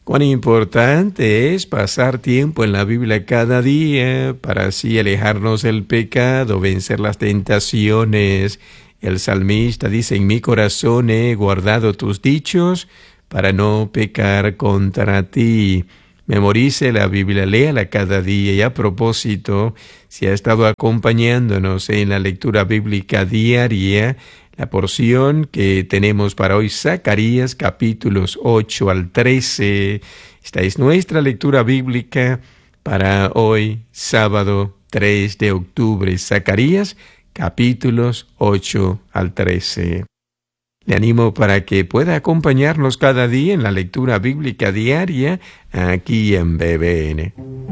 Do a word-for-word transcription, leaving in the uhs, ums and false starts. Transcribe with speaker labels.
Speaker 1: Cuán importante es pasar tiempo en la Biblia cada día para así alejarnos del pecado, vencer las tentaciones. El salmista dice, en mi corazón he guardado tus dichos para no pecar contra ti. Memorice la Biblia, léala cada día. Y a propósito, si ha estado acompañándonos en la lectura bíblica diaria, la porción que tenemos para hoy, Zacarías capítulos ocho al trece. Esta es nuestra lectura bíblica para hoy, sábado tres de octubre. Zacarías capítulos ocho al trece. Le animo para que pueda acompañarnos cada día en la lectura bíblica diaria aquí en B B N.